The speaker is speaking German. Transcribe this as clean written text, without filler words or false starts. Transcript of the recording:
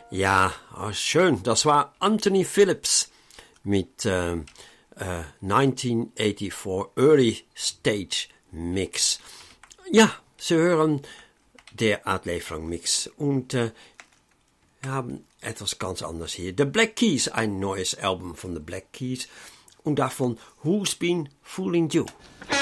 Ja, schön. Das war Anthony Phillips mit 1984 Early Stage Mix. Ja, Sie hören der Art Leeflang Mix und wir haben etwas ganz anderes hier. The Black Keys, ein neues Album von The Black Keys und davon Who's Been Fooling You?